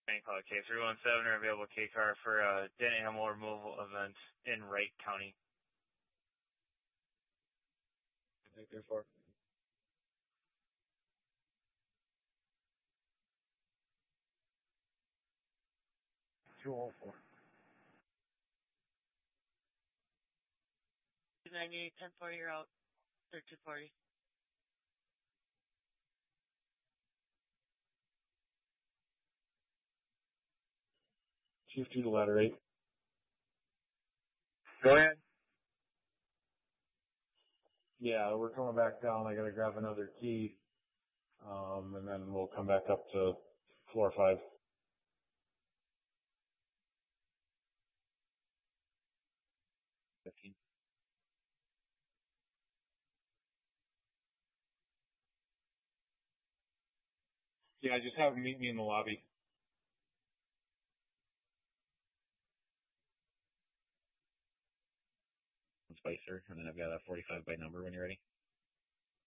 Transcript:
Bank Cloud K317 are available K-car for a dead animal removal event in Wright County. Victor 4. 204. 298, 1040, you're out. 3240. 2 to ladder 8. Go ahead. Yeah, we're coming back down. I gotta grab another key. And then we'll come back up to floor 5. Yeah, just have them meet me in the lobby. Spicer, and then I've got a 45 by number when you're ready.